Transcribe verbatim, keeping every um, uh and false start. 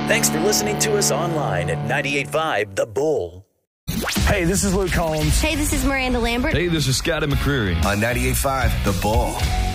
Thanks for listening to us online at ninety-eight point five The Bull. Hey, this is Luke Combs. Hey, this is Miranda Lambert. Hey, this is Scotty McCreery. On ninety-eight point five The Bull.